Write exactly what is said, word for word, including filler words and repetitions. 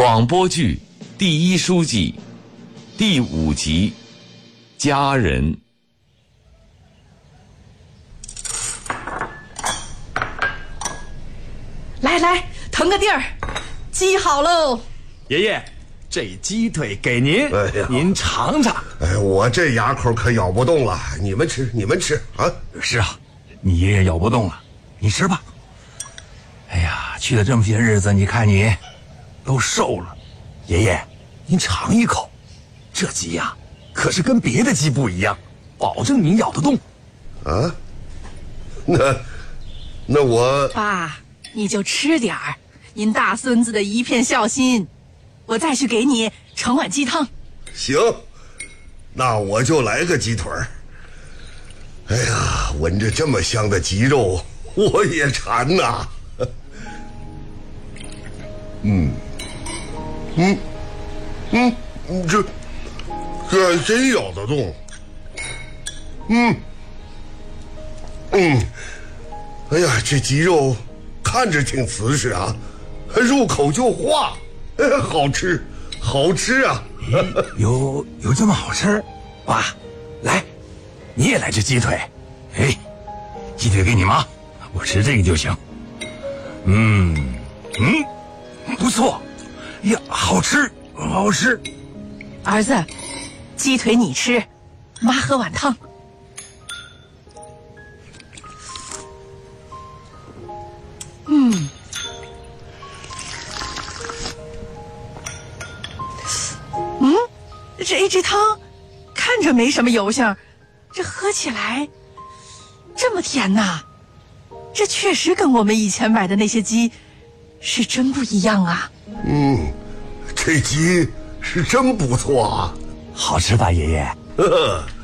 广播剧《第一书记》第五集《家人》。 来来，腾个地儿，鸡好喽！ 爷爷，这鸡腿给您， 哎呀， 您尝尝。 哎，我这牙口可咬不动了，你们吃，你们吃啊！ 是啊，你爷爷咬不动了，你吃吧。哎呀，去了这么些日子，你看你都瘦了。爷爷，您尝一口，这鸡呀，可是跟别的鸡不一样，保证您咬得动。 啊？那那我爸，你就吃点儿，您大孙子的一片孝心。我再去给你盛碗鸡汤。 行，那我就来个鸡腿儿。哎呀，闻着这么香的鸡肉，我也馋呐。嗯，嗯，嗯，这这还真咬得动。嗯，嗯，哎呀，这鸡肉看着挺瓷实啊，入口就化，好吃，好吃啊！ 有有这么好吃？爸，来，你也来只鸡腿。哎，鸡腿给你妈，我吃这个就行。嗯嗯。不错，呀，好吃，好吃。 儿子，鸡腿你吃，妈喝碗汤。嗯，嗯，这这汤看着没什么油性，这喝起来这么甜呐！这确实跟我们以前买的那些鸡是真不一样啊！ 嗯，这鸡是真不错啊， 好吃吧，爷爷？ 呵呵，